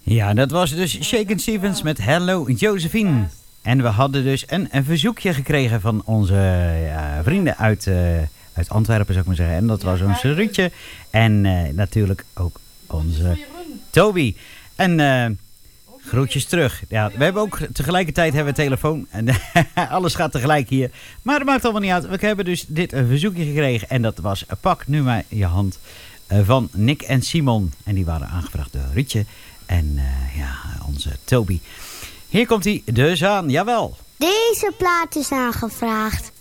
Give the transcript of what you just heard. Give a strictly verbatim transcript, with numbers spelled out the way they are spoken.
Ja, dat was dus Shakin' Stevens met Hello Josephine. En we hadden dus een, een verzoekje gekregen van onze ja, vrienden uit, uh, uit Antwerpen, zou ik maar zeggen. En dat was onze Ruudje. En uh, natuurlijk ook onze Toby. En uh, groetjes terug. Ja, we hebben ook tegelijkertijd hebben we telefoon. En alles gaat tegelijk hier. Maar dat maakt allemaal niet uit. We hebben dus dit een verzoekje gekregen. En dat was Pak nu maar je hand uh, van Nick en Simon. En die waren aangevraagd door Ruudje. En uh, ja, onze Toby. Hier komt hij dus aan, jawel. Deze plaat is aangevraagd